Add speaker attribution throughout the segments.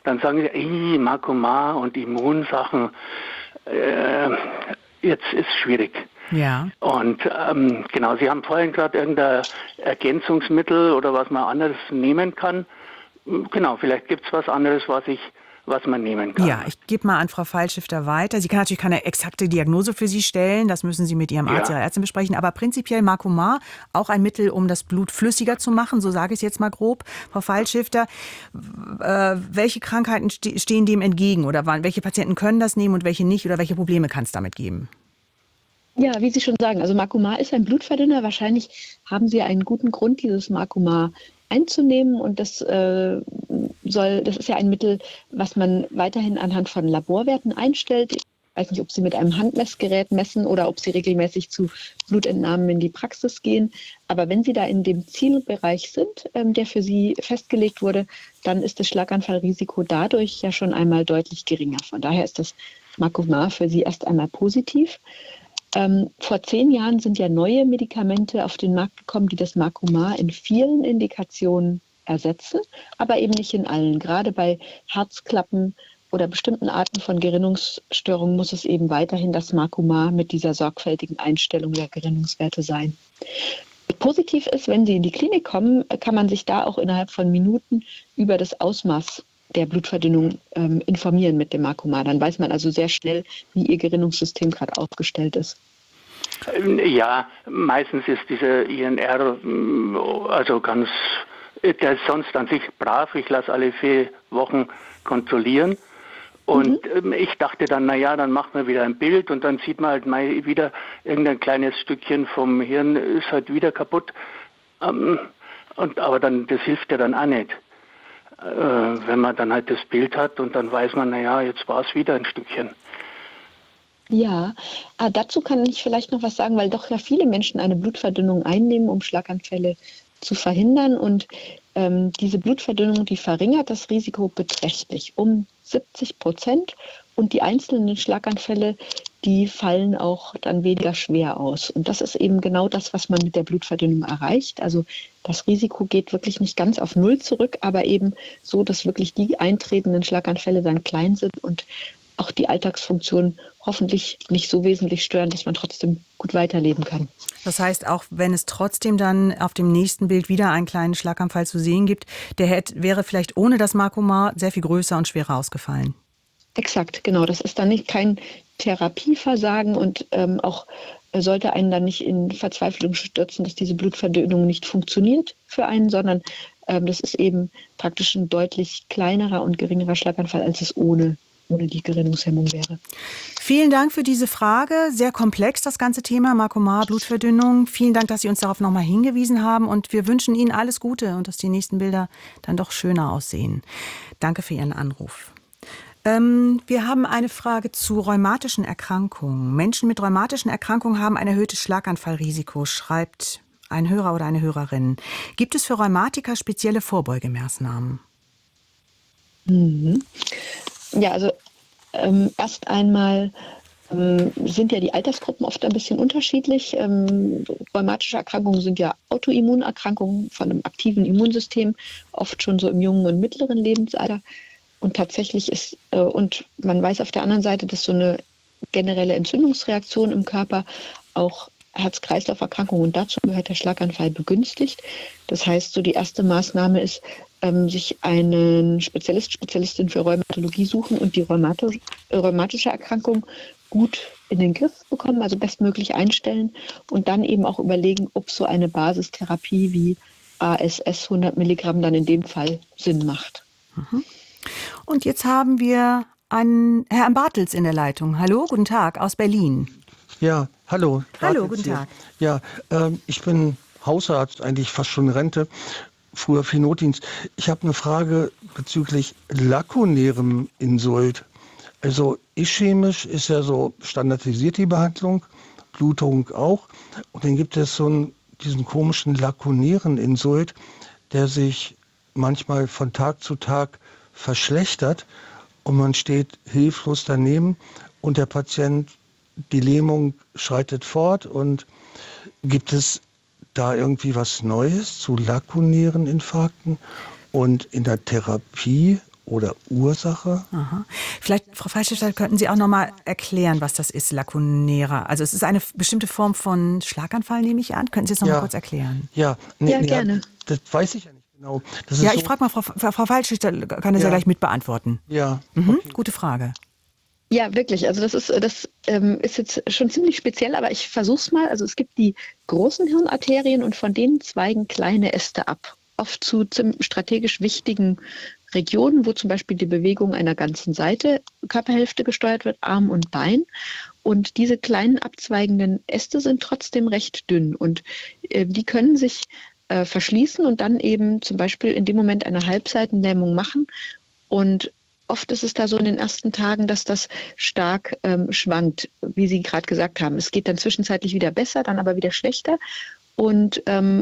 Speaker 1: dann sagen sie, Makoma und Immunsachen, jetzt ist schwierig.
Speaker 2: Ja.
Speaker 1: Und genau, Sie haben vorhin gerade irgendein Ergänzungsmittel oder was man anderes nehmen kann. Genau, vielleicht gibt es was anderes, was man nehmen kann.
Speaker 2: Ja, ich gebe mal an Frau Pfeilschifter weiter. Sie kann natürlich keine exakte Diagnose für Sie stellen. Das müssen Sie mit Ihrem Arzt, Ihrer Ärztin besprechen. Aber prinzipiell Makoma, auch ein Mittel, um das Blut flüssiger zu machen. So sage ich es jetzt mal grob. Frau Pfeilschifter, welche Krankheiten stehen dem entgegen? Oder welche Patienten können das nehmen und welche nicht? Oder welche Probleme kann es damit geben?
Speaker 3: Ja, wie Sie schon sagen, also Makoma ist ein Blutverdünner. Wahrscheinlich haben Sie einen guten Grund, dieses Makoma einzunehmen. Und das ist ja ein Mittel, was man weiterhin anhand von Laborwerten einstellt. Ich weiß nicht, ob Sie mit einem Handmessgerät messen oder ob Sie regelmäßig zu Blutentnahmen in die Praxis gehen. Aber wenn Sie da in dem Zielbereich sind, der für Sie festgelegt wurde, dann ist das Schlaganfallrisiko dadurch ja schon einmal deutlich geringer. Von daher ist das Makoma für Sie erst einmal positiv. Vor 10 Jahren sind ja neue Medikamente auf den Markt gekommen, die das Makoma in vielen Indikationen ersetzen, aber eben nicht in allen. Gerade bei Herzklappen oder bestimmten Arten von Gerinnungsstörungen muss es eben weiterhin das Makoma mit dieser sorgfältigen Einstellung der Gerinnungswerte sein. Positiv ist, wenn Sie in die Klinik kommen, kann man sich da auch innerhalb von Minuten über das Ausmaß der Blutverdünnung informieren mit dem Makoma. Dann weiß man also sehr schnell, wie Ihr Gerinnungssystem gerade aufgestellt ist.
Speaker 1: Ja, meistens ist dieser INR also der ist sonst an sich brav. Ich lasse alle 4 Wochen kontrollieren. Und ich dachte dann, dann macht man wieder ein Bild und dann sieht man halt mal wieder irgendein kleines Stückchen vom Hirn ist halt wieder kaputt. Aber das hilft ja dann auch nicht. Wenn man dann halt das Bild hat und dann weiß man, jetzt war es wieder ein Stückchen.
Speaker 3: Ja, dazu kann ich vielleicht noch was sagen, weil doch ja viele Menschen eine Blutverdünnung einnehmen, um Schlaganfälle zu verhindern. Und diese Blutverdünnung, die verringert das Risiko beträchtlich um 70%. Und die einzelnen Schlaganfälle, die fallen auch dann weniger schwer aus. Und das ist eben genau das, was man mit der Blutverdünnung erreicht. Also das Risiko geht wirklich nicht ganz auf Null zurück, aber eben so, dass wirklich die eintretenden Schlaganfälle dann klein sind und auch die Alltagsfunktion hoffentlich nicht so wesentlich stören, dass man trotzdem gut weiterleben kann.
Speaker 2: Das heißt, auch wenn es trotzdem dann auf dem nächsten Bild wieder einen kleinen Schlaganfall zu sehen gibt, wäre vielleicht ohne das Makoma sehr viel größer und schwerer ausgefallen.
Speaker 3: Exakt, genau. Das ist dann nicht kein Therapieversagen und auch sollte einen dann nicht in Verzweiflung stürzen, dass diese Blutverdünnung nicht funktioniert für einen, sondern das ist eben praktisch ein deutlich kleinerer und geringerer Schlaganfall, als es ohne die Gerinnungshemmung wäre.
Speaker 2: Vielen Dank für diese Frage. Sehr komplex, das ganze Thema Makoma, Blutverdünnung. Vielen Dank, dass Sie uns darauf nochmal hingewiesen haben. Und wir wünschen Ihnen alles Gute und dass die nächsten Bilder dann doch schöner aussehen. Danke für Ihren Anruf. Wir haben eine Frage zu rheumatischen Erkrankungen. Menschen mit rheumatischen Erkrankungen haben ein erhöhtes Schlaganfallrisiko, schreibt ein Hörer oder eine Hörerin. Gibt es für Rheumatiker spezielle Vorbeugemaßnahmen?
Speaker 3: Ja, also erst einmal sind ja die Altersgruppen oft ein bisschen unterschiedlich. Rheumatische Erkrankungen sind ja Autoimmunerkrankungen von einem aktiven Immunsystem, oft schon so im jungen und mittleren Lebensalter. Und tatsächlich und man weiß auf der anderen Seite, dass so eine generelle Entzündungsreaktion im Körper auch Herz-Kreislauf-Erkrankungen und dazu gehört der Schlaganfall begünstigt. Das heißt, so die erste Maßnahme ist, sich einen Spezialistin für Rheumatologie suchen und die rheumatische Erkrankung gut in den Griff bekommen, also bestmöglich einstellen und dann eben auch überlegen, ob so eine Basistherapie wie ASS 100 Milligramm dann in dem Fall Sinn macht.
Speaker 2: Und jetzt haben wir einen Herrn Bartels in der Leitung. Hallo, guten Tag, aus Berlin.
Speaker 4: Ja, hallo.
Speaker 2: Hallo, guten Tag.
Speaker 4: Ja, ich bin Hausarzt, eigentlich fast schon Rente, früher viel Notdienst. Ich habe eine Frage bezüglich lakonärem Insult. Also ischämisch ist ja so standardisiert die Behandlung, Blutung auch. Und dann gibt es diesen komischen lakonären Insult, der sich manchmal von Tag zu Tag verschlechtert und man steht hilflos daneben und der Patient, die Lähmung schreitet fort. Und gibt es da irgendwie was Neues zu lakonären Infarkten und in der Therapie oder Ursache?
Speaker 2: Aha. Vielleicht, Frau Fallstifter, könnten Sie auch noch mal erklären, was das ist, Lakonera? Also es ist eine bestimmte Form von Schlaganfall, nehme ich an. Könnten Sie es noch mal kurz erklären?
Speaker 4: Ja,
Speaker 3: gerne.
Speaker 4: Das weiß ich ja nicht genau. Das
Speaker 2: Ja,
Speaker 4: ist
Speaker 2: ich frage mal Frau Fallstifter, kann das ja gleich mit beantworten.
Speaker 4: Ja.
Speaker 2: Okay. Gute Frage.
Speaker 3: Ja, wirklich. Also das ist jetzt schon ziemlich speziell, aber ich versuche es mal. Also es gibt die großen Hirnarterien und von denen zweigen kleine Äste ab. Oft zu strategisch wichtigen Regionen, wo zum Beispiel die Bewegung einer ganzen Seite, Körperhälfte gesteuert wird, Arm und Bein. Und diese kleinen abzweigenden Äste sind trotzdem recht dünn und die können sich verschließen und dann eben zum Beispiel in dem Moment eine Halbseitenlähmung machen. Und oft ist es da so in den ersten Tagen, dass das stark schwankt, wie Sie gerade gesagt haben. Es geht dann zwischenzeitlich wieder besser, dann aber wieder schlechter. Und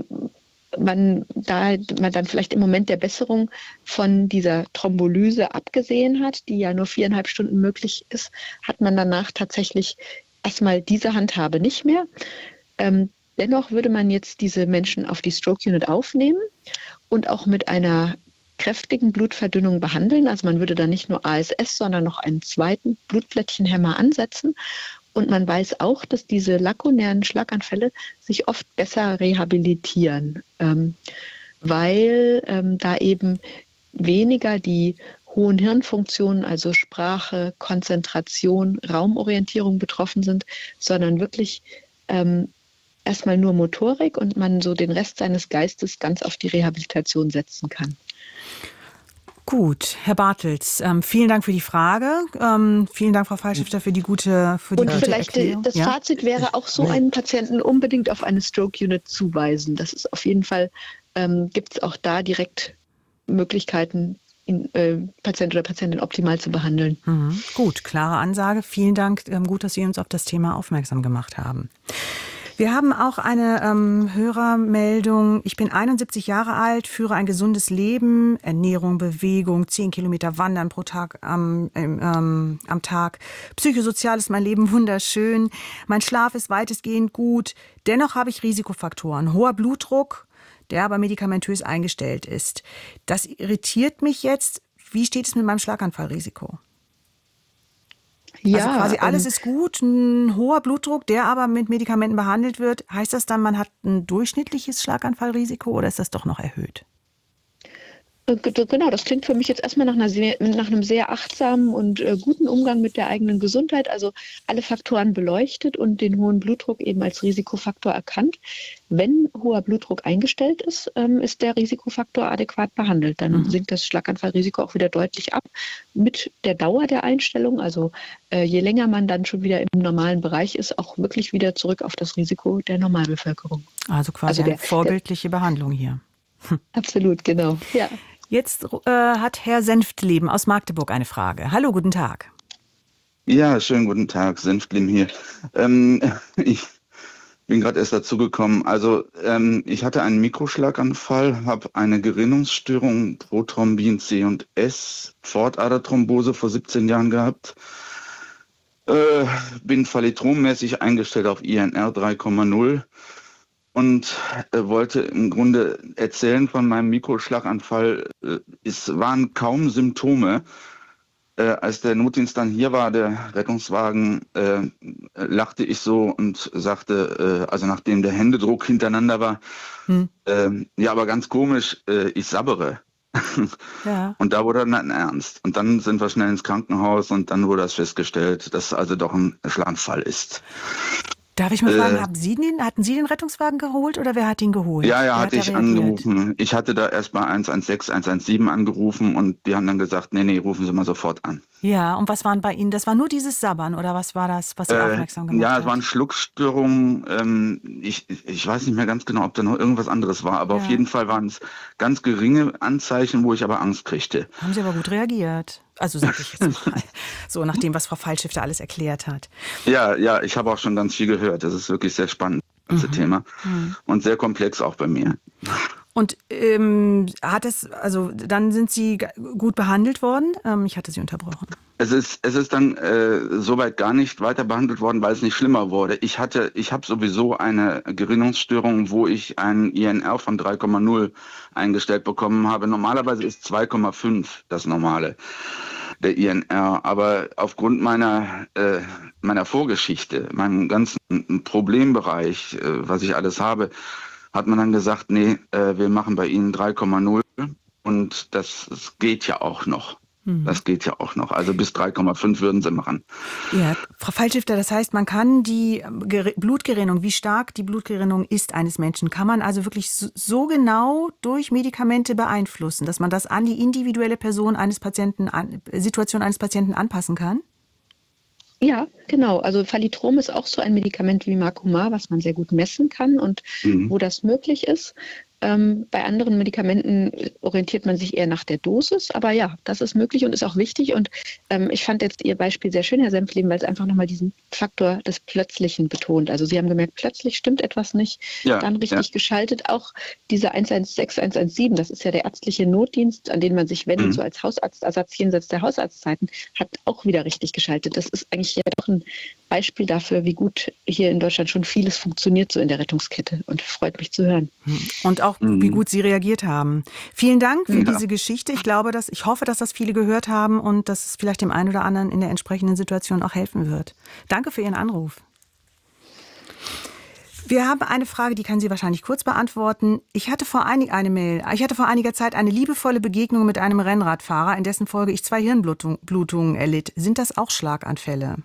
Speaker 3: man dann vielleicht im Moment der Besserung von dieser Thrombolyse abgesehen hat, die ja nur 4,5 Stunden möglich ist, hat man danach tatsächlich erstmal diese Handhabe nicht mehr. Dennoch würde man jetzt diese Menschen auf die Stroke Unit aufnehmen und auch mit einer kräftigen Blutverdünnung behandeln. Also man würde da nicht nur ASS, sondern noch einen zweiten Blutplättchenhemmer ansetzen. Und man weiß auch, dass diese lakonären Schlaganfälle sich oft besser rehabilitieren, weil da eben weniger die hohen Hirnfunktionen, also Sprache, Konzentration, Raumorientierung betroffen sind, sondern wirklich erstmal nur Motorik und man so den Rest seines Geistes ganz auf die Rehabilitation setzen kann.
Speaker 2: Gut, Herr Bartels, vielen Dank für die Frage. Vielen Dank, Frau Fallstifter, für die gute Erklärung.
Speaker 3: Und vielleicht das Fazit wäre auch so einen Patienten unbedingt auf eine Stroke Unit zuweisen. Das ist auf jeden Fall, gibt es auch da direkt Möglichkeiten, Patient oder Patientin optimal zu behandeln.
Speaker 2: Gut, klare Ansage. Vielen Dank. Gut, dass Sie uns auf das Thema aufmerksam gemacht haben. Wir haben auch eine Hörermeldung. Ich bin 71 Jahre alt, führe ein gesundes Leben, Ernährung, Bewegung, 10 Kilometer Wandern pro Tag am Tag. Psychosozial ist mein Leben wunderschön. Mein Schlaf ist weitestgehend gut. Dennoch habe ich Risikofaktoren. Hoher Blutdruck, der aber medikamentös eingestellt ist. Das irritiert mich jetzt. Wie steht es mit meinem Schlaganfallrisiko? Also quasi alles ist gut, ein hoher Blutdruck, der aber mit Medikamenten behandelt wird. Heißt das dann, man hat ein durchschnittliches Schlaganfallrisiko oder ist das doch noch erhöht?
Speaker 3: Genau, das klingt für mich jetzt erstmal nach einem sehr achtsamen und guten Umgang mit der eigenen Gesundheit. Also alle Faktoren beleuchtet und den hohen Blutdruck eben als Risikofaktor erkannt. Wenn hoher Blutdruck eingestellt ist, ist der Risikofaktor adäquat behandelt. Dann sinkt das Schlaganfallrisiko auch wieder deutlich ab. Mit der Dauer der Einstellung, also je länger man dann schon wieder im normalen Bereich ist, auch wirklich wieder zurück auf das Risiko der Normalbevölkerung.
Speaker 2: Also quasi eine vorbildliche Behandlung hier.
Speaker 3: Absolut, genau. Ja.
Speaker 2: Jetzt hat Herr Senftleben aus Magdeburg eine Frage. Hallo, guten Tag.
Speaker 5: Ja, schönen guten Tag, Senftleben hier. Ich bin gerade erst dazugekommen. Also ich hatte einen Mikroschlaganfall, habe eine Gerinnungsstörung, Prothrombin C und S, Pfortaderthrombose vor 17 Jahren gehabt. Bin phallitrommäßig eingestellt auf INR 3,0. Und wollte im Grunde erzählen von meinem Mikroschlaganfall. Es waren kaum Symptome. Als der Notdienst dann hier war, der Rettungswagen, lachte ich so und sagte, also nachdem der Händedruck hintereinander war, ja, aber ganz komisch, ich sabbere. Ja. Und da wurde dann ernst. Und dann sind wir schnell ins Krankenhaus und dann wurde das festgestellt, dass also doch ein Schlaganfall ist.
Speaker 2: Darf ich mal fragen, hatten Sie den Rettungswagen geholt oder wer hat ihn geholt?
Speaker 5: Ja, hatte ich angerufen. Ich hatte da erst bei 116, 117 angerufen und die haben dann gesagt, nee, rufen Sie mal sofort an.
Speaker 2: Ja, und was waren bei Ihnen? Das war nur dieses Sabbern oder was war das, was Sie aufmerksam gemacht hat?
Speaker 5: Ja, es waren Schluckstörungen. Ich weiß nicht mehr ganz genau, ob da noch irgendwas anderes war, aber auf jeden Fall waren es ganz geringe Anzeichen, wo ich aber Angst kriegte.
Speaker 2: Haben Sie aber gut reagiert. Also sage ich jetzt mal, so nach dem, was Frau Fallstifter alles erklärt hat.
Speaker 5: Ja, ich habe auch schon ganz viel gehört. Das ist wirklich sehr spannend, das ganze Thema. Und sehr komplex auch bei mir.
Speaker 2: Und dann sind Sie gut behandelt worden? Ich hatte Sie unterbrochen.
Speaker 5: Es ist dann soweit gar nicht weiter behandelt worden, weil es nicht schlimmer wurde. Ich habe sowieso eine Gerinnungsstörung, wo ich einen INR von 3,0 eingestellt bekommen habe. Normalerweise ist 2,5 das Normale, der INR. Aber aufgrund meiner Vorgeschichte, meinem ganzen Problembereich, was ich alles habe, hat man dann gesagt, nee, wir machen bei Ihnen 3,0 und das geht ja auch noch. Das geht ja auch noch. Also bis 3,5 würden sie machen.
Speaker 2: Ja, Frau Pfeilstifter, das heißt, man kann die Blutgerinnung, wie stark die Blutgerinnung ist eines Menschen, kann man also wirklich so genau durch Medikamente beeinflussen, dass man das an die individuelle Situation eines Patienten anpassen kann?
Speaker 3: Ja, genau. Also Phalitrom ist auch so ein Medikament wie Macumar, was man sehr gut messen kann und wo das möglich ist. Bei anderen Medikamenten orientiert man sich eher nach der Dosis, aber ja, das ist möglich und ist auch wichtig. Und ich fand jetzt Ihr Beispiel sehr schön, Herr Senfleben, weil es einfach nochmal diesen Faktor des Plötzlichen betont. Also Sie haben gemerkt, plötzlich stimmt etwas nicht, dann richtig geschaltet. Auch diese 116, 117, das ist ja der ärztliche Notdienst, an den man sich wendet, so als Hausarztersatz jenseits der Hausarztzeiten, hat auch wieder richtig geschaltet. Das ist eigentlich ja doch ein Beispiel dafür, wie gut hier in Deutschland schon vieles funktioniert so in der Rettungskette und freut mich zu hören.
Speaker 2: Und auch, wie gut Sie reagiert haben. Vielen Dank für diese Geschichte. Ich hoffe, dass das viele gehört haben und dass es vielleicht dem einen oder anderen in der entsprechenden Situation auch helfen wird. Danke für Ihren Anruf. Wir haben eine Frage, die kann Sie wahrscheinlich kurz beantworten. Ich hatte vor einiger Zeit eine liebevolle Begegnung mit einem Rennradfahrer, in dessen Folge ich 2 Hirnblutungen erlitt. Sind das auch Schlaganfälle?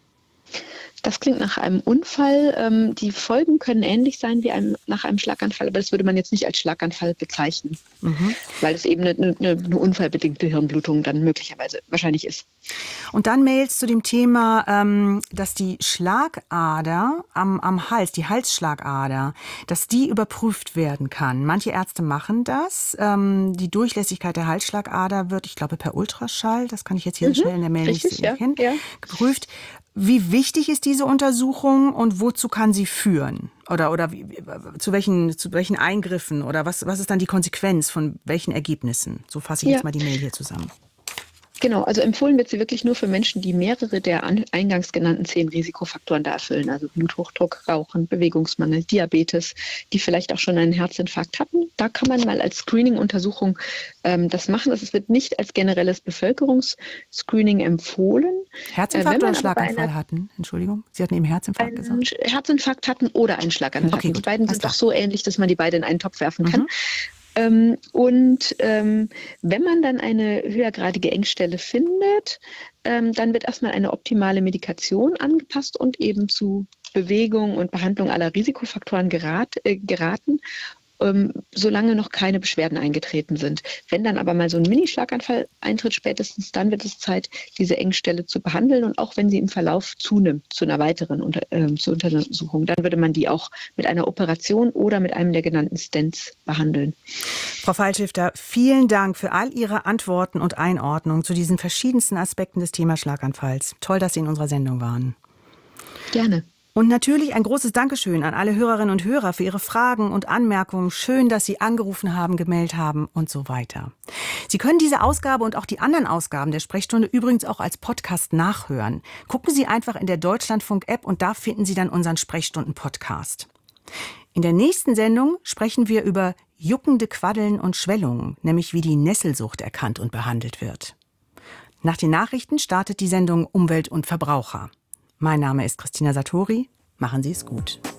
Speaker 3: Das klingt nach einem Unfall. Die Folgen können ähnlich sein wie nach einem Schlaganfall, aber das würde man jetzt nicht als Schlaganfall bezeichnen, weil es eben eine unfallbedingte Hirnblutung dann wahrscheinlich ist.
Speaker 2: Und dann Mails zu dem Thema, dass die Schlagader am Hals, die Halsschlagader, dass die überprüft werden kann. Manche Ärzte machen das. Die Durchlässigkeit der Halsschlagader wird, ich glaube, per Ultraschall, das kann ich jetzt hier so schnell in der Mail nicht sehen, geprüft. Wie wichtig ist diese Untersuchung und wozu kann sie führen? Oder zu welchen Eingriffen? Oder was ist dann die Konsequenz von welchen Ergebnissen? So fasse ich jetzt mal die Mail hier zusammen.
Speaker 3: Genau, also empfohlen wird sie wirklich nur für Menschen, die mehrere der eingangs genannten 10 Risikofaktoren da erfüllen. Also Bluthochdruck, Rauchen, Bewegungsmangel, Diabetes, die vielleicht auch schon einen Herzinfarkt hatten. Da kann man mal als Screening-Untersuchung das machen. Es wird nicht als generelles Bevölkerungsscreening empfohlen.
Speaker 2: Herzinfarkt oder Schlaganfall hatten? Entschuldigung, Sie hatten eben Herzinfarkt gesagt.
Speaker 3: Herzinfarkt hatten oder einen Schlaganfall.
Speaker 2: Okay,
Speaker 3: die beiden sind doch so ähnlich, dass man die beide in einen Topf werfen kann. Wenn man dann eine höhergradige Engstelle findet, dann wird erstmal eine optimale Medikation angepasst und eben zu Bewegung und Behandlung aller Risikofaktoren geraten, solange noch keine Beschwerden eingetreten sind. Wenn dann aber mal so ein Mini-Schlaganfall eintritt, spätestens dann wird es Zeit, diese Engstelle zu behandeln. Und auch wenn sie im Verlauf zunimmt zu einer weiteren Untersuchung, dann würde man die auch mit einer Operation oder mit einem der genannten Stents behandeln.
Speaker 2: Frau Pfeilstifter, vielen Dank für all Ihre Antworten und Einordnung zu diesen verschiedensten Aspekten des Themas Schlaganfalls. Toll, dass Sie in unserer Sendung waren.
Speaker 3: Gerne.
Speaker 2: Und natürlich ein großes Dankeschön an alle Hörerinnen und Hörer für Ihre Fragen und Anmerkungen. Schön, dass Sie angerufen haben, gemeldet haben und so weiter. Sie können diese Ausgabe und auch die anderen Ausgaben der Sprechstunde übrigens auch als Podcast nachhören. Gucken Sie einfach in der Deutschlandfunk-App und da finden Sie dann unseren Sprechstunden-Podcast. In der nächsten Sendung sprechen wir über juckende Quaddeln und Schwellungen, nämlich wie die Nesselsucht erkannt und behandelt wird. Nach den Nachrichten startet die Sendung Umwelt und Verbraucher. Mein Name ist Christina Satori. Machen Sie es gut.